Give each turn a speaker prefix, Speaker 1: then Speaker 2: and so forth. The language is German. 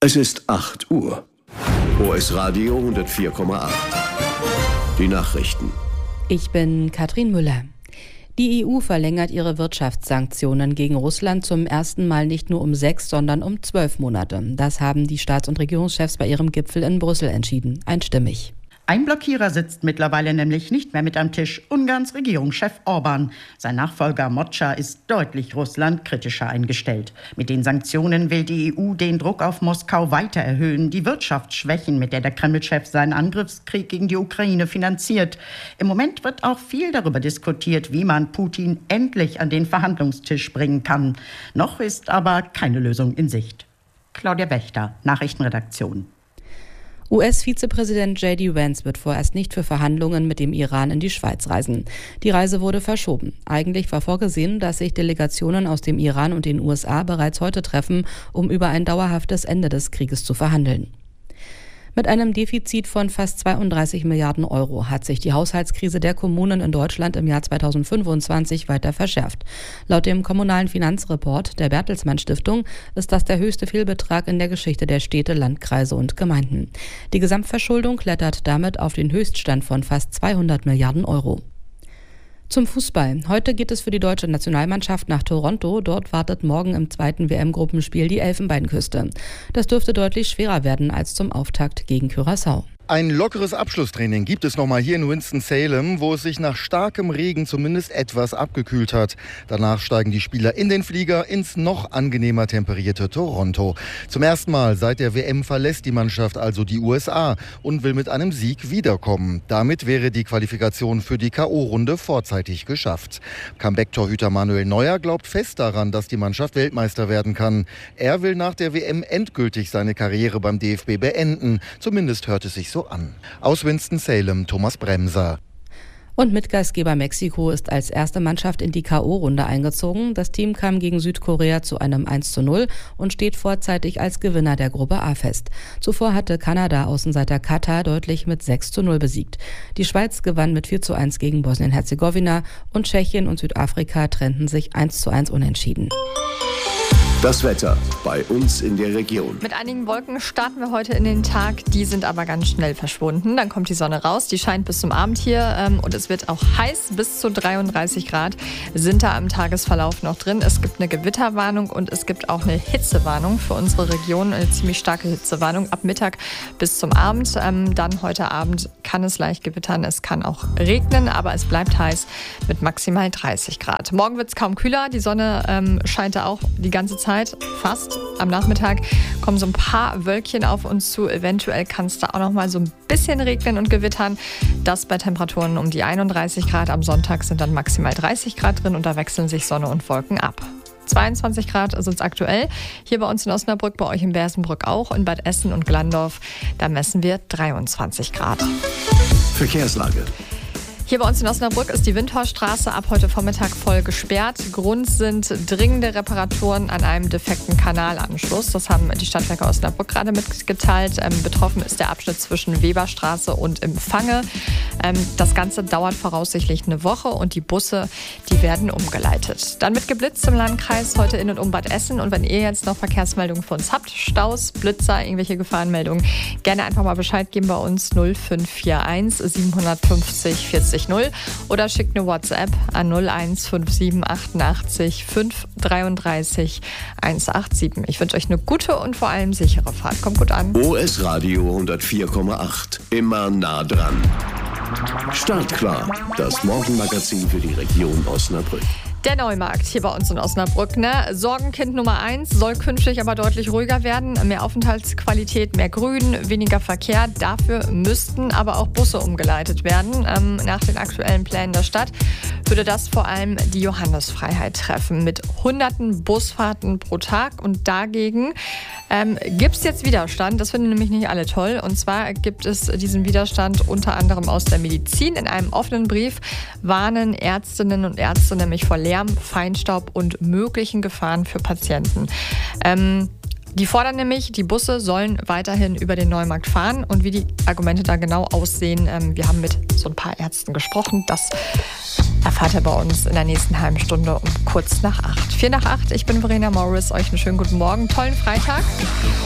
Speaker 1: Es ist 8 Uhr. OS Radio 104,8. Die Nachrichten.
Speaker 2: Ich bin Katrin Müller. Die EU verlängert ihre Wirtschaftssanktionen gegen Russland zum ersten Mal nicht nur um 6, sondern um 12 Monate. Das haben die Staats- und Regierungschefs bei ihrem Gipfel in Brüssel entschieden. Einstimmig.
Speaker 3: Ein Blockierer sitzt mittlerweile nämlich nicht mehr mit am Tisch, Ungarns Regierungschef Orbán. Sein Nachfolger Mocsa ist deutlich Russland kritischer eingestellt. Mit den Sanktionen will die EU den Druck auf Moskau weiter erhöhen, die Wirtschaft schwächen, mit der der Kreml-Chef seinen Angriffskrieg gegen die Ukraine finanziert. Im Moment wird auch viel darüber diskutiert, wie man Putin endlich an den Verhandlungstisch bringen kann. Noch ist aber keine Lösung in Sicht. Claudia Wächter, Nachrichtenredaktion.
Speaker 2: US-Vizepräsident J.D. Vance wird vorerst nicht für Verhandlungen mit dem Iran in die Schweiz reisen. Die Reise wurde verschoben. Eigentlich war vorgesehen, dass sich Delegationen aus dem Iran und den USA bereits heute treffen, um über ein dauerhaftes Ende des Krieges zu verhandeln. Mit einem Defizit von fast 32 Milliarden Euro hat sich die Haushaltskrise der Kommunen in Deutschland im Jahr 2025 weiter verschärft. Laut dem kommunalen Finanzreport der Bertelsmann Stiftung ist das der höchste Fehlbetrag in der Geschichte der Städte, Landkreise und Gemeinden. Die Gesamtverschuldung klettert damit auf den Höchststand von fast 200 Milliarden Euro. Zum Fußball. Heute geht es für die deutsche Nationalmannschaft nach Toronto. Dort wartet morgen im zweiten WM-Gruppenspiel die Elfenbeinküste. Das dürfte deutlich schwerer werden als zum Auftakt gegen Curaçao.
Speaker 4: Ein lockeres Abschlusstraining gibt es nochmal hier in Winston-Salem, wo es sich nach starkem Regen zumindest etwas abgekühlt hat. Danach steigen die Spieler in den Flieger ins noch angenehmer temperierte Toronto. Zum ersten Mal seit der WM verlässt die Mannschaft also die USA und will mit einem Sieg wiederkommen. Damit wäre die Qualifikation für die K.O.-Runde vorzeitig geschafft. Comeback-Torhüter Manuel Neuer glaubt fest daran, dass die Mannschaft Weltmeister werden kann. Er will nach der WM endgültig seine Karriere beim DFB beenden. Zumindest hört es sich so an. Aus Winston-Salem, Thomas Bremser.
Speaker 2: Und Mitgastgeber Mexiko ist als erste Mannschaft in die K.O.-Runde eingezogen. Das Team kam gegen Südkorea zu einem 1:0 und steht vorzeitig als Gewinner der Gruppe A fest. Zuvor hatte Kanada Außenseiter Katar deutlich mit 6:0 besiegt. Die Schweiz gewann mit 4:1 gegen Bosnien-Herzegowina und Tschechien und Südafrika trennten sich 1:1 unentschieden.
Speaker 1: Das Wetter bei uns in der Region.
Speaker 5: Mit einigen Wolken starten wir heute in den Tag, die sind aber ganz schnell verschwunden. Dann kommt die Sonne raus, die scheint bis zum Abend hier und es wird auch heiß, bis zu 33 Grad sind da im Tagesverlauf noch drin. Es gibt eine Gewitterwarnung und es gibt auch eine Hitzewarnung für unsere Region, eine ziemlich starke Hitzewarnung ab Mittag bis zum Abend. Dann heute Abend kann es leicht gewittern, es kann auch regnen, aber es bleibt heiß mit maximal 30 Grad. Morgen wird es kaum kühler, die Sonne scheint da auch die ganze Zeit. Fast. Am Nachmittag kommen so ein paar Wölkchen auf uns zu. Eventuell kann es da auch noch mal so ein bisschen regnen und gewittern. Das bei Temperaturen um die 31 Grad. Am Sonntag sind dann maximal 30 Grad drin und da wechseln sich Sonne und Wolken ab. 22 Grad sind es aktuell. Hier bei uns in Osnabrück, bei euch in Bersenbrück auch. In Bad Essen und Glandorf, da messen wir 23 Grad.
Speaker 1: Verkehrslage.
Speaker 5: Hier bei uns in Osnabrück ist die Windhorststraße ab heute Vormittag voll gesperrt. Grund sind dringende Reparaturen an einem defekten Kanalanschluss. Das haben die Stadtwerke Osnabrück gerade mitgeteilt. Betroffen ist der Abschnitt zwischen Weberstraße und Empfange. Das Ganze dauert voraussichtlich eine Woche und die Busse, die werden umgeleitet. Dann mit geblitzt im Landkreis heute in und um Bad Essen. Und wenn ihr jetzt noch Verkehrsmeldungen für uns habt, Staus, Blitzer, irgendwelche Gefahrenmeldungen, gerne einfach mal Bescheid geben bei uns 0541 750 40 0 oder schickt eine WhatsApp an 0157 88 533 187. Ich wünsche euch eine gute und vor allem sichere Fahrt. Kommt gut an.
Speaker 1: OS Radio 104,8. Immer nah dran. Startklar. Das Morgenmagazin für die Region Osnabrück.
Speaker 5: Der Neumarkt hier bei uns in Osnabrück. Sorgenkind Nummer 1 soll künftig aber deutlich ruhiger werden. Mehr Aufenthaltsqualität, mehr Grün, weniger Verkehr. Dafür müssten aber auch Busse umgeleitet werden. Nach den aktuellen Plänen der Stadt würde das vor allem die Johannesfreiheit treffen. Mit hunderten Busfahrten pro Tag. Und dagegen gibt es jetzt Widerstand. Das finden nämlich nicht alle toll. Und zwar gibt es diesen Widerstand unter anderem aus der Medizin. In einem offenen Brief warnen Ärztinnen und Ärzte nämlich vor Lärm, Feinstaub und möglichen Gefahren für Patienten. Die fordern nämlich, die Busse sollen weiterhin über den Neumarkt fahren. Und wie die Argumente da genau aussehen, wir haben mit so ein paar Ärzten gesprochen. Das erfahrt ihr bei uns in der nächsten halben Stunde um kurz nach 8. 7:45, ich bin Verena Morris. Euch einen schönen guten Morgen, tollen Freitag.